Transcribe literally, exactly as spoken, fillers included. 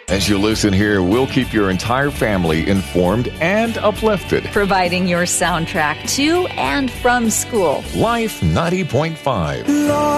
As you listen here, we'll keep your entire family informed and uplifted. Providing your soundtrack to and from school. Life ninety point five.